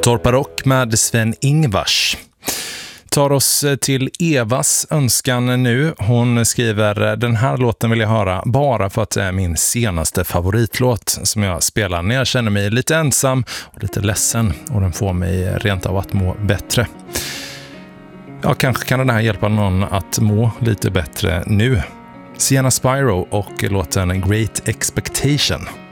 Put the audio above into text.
Torpa Rock med Sven-Ingvars. Tar oss till Evas önskan nu. Hon skriver: den här låten vill jag höra bara för att det är min senaste favoritlåt som jag spelar när jag känner mig lite ensam och lite ledsen, och den får mig rent av att må bättre. Ja, kanske kan den här hjälpa någon att må lite bättre nu. Sienna Spyro och låten Great Expectation.